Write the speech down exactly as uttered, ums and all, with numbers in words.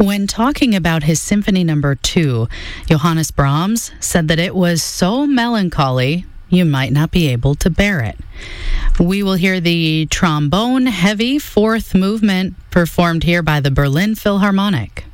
When talking about his Symphony Number Two, Johannes Brahms said that it was so melancholy you might not be able to bear it. We will hear the trombone heavy fourth movement performed here by the Berlin Philharmonic.